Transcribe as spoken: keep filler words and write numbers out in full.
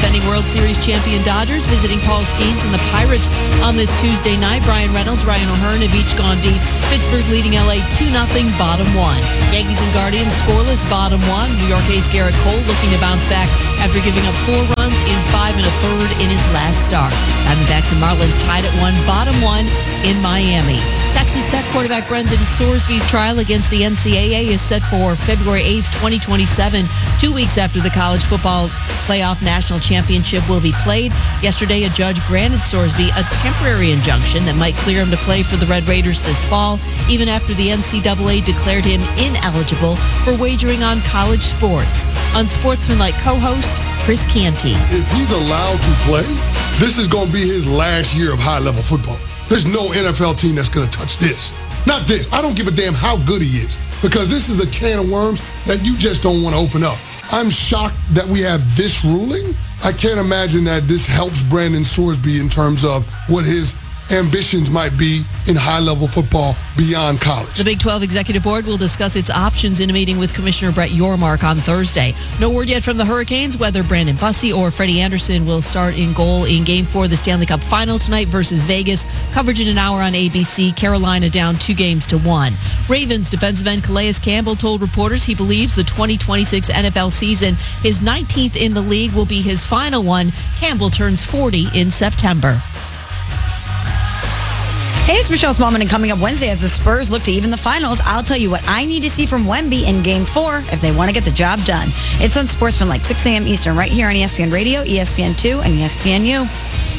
defending World Series champion Dodgers visiting Paul Skeens and the Pirates on this Tuesday night. Brian Reynolds, Ryan O'Hearn have each gone deep. Pittsburgh leading L A two nothing, bottom one. Yankees and Guardians scoreless, bottom one. New York A's Garrett Cole looking to bounce back after giving up four runs in five and a third in his last start. Diamondbacks and Marlins tied at one, bottom one in Miami. Texas Tech quarterback Brendan Sorsby's trial against the N C double A is set for February eighth, twenty twenty-seven, two weeks after the college football playoff national championship will be played. Yesterday, a judge granted Sorsby a temporary injunction that might clear him to play for the Red Raiders this fall, even after the N C double A declared him ineligible for wagering on college sports. Unsportsmanlike co-host Chris Canty. If he's allowed to play, this is going to be his last year of high-level football. There's no N F L team that's going to touch this. Not this. I don't give a damn how good he is, because this is a can of worms that you just don't want to open up. I'm shocked that we have this ruling. I can't imagine that this helps Brandon Sorsby in terms of what his ambitions might be in high-level football beyond college. The Big twelve Executive Board will discuss its options in a meeting with Commissioner Brett Yormark on Thursday. No word yet from the Hurricanes whether Brandon Bussey or Freddie Anderson will start in goal in Game four of the Stanley Cup Final tonight versus Vegas. Coverage in an hour on A B C. Carolina down two games to one. Ravens defensive end Calais Campbell told reporters he believes the twenty twenty-six N F L season, his nineteenth in the league, will be his final one. Campbell turns forty in September. Hey, it's Michelle Smallman, and coming up Wednesday as the Spurs look to even the finals, I'll tell you what I need to see from Wemby in Game four if they want to get the job done. It's Unsportsmanlike, six a.m. Eastern, right here on E S P N Radio, E S P N two, and E S P N U.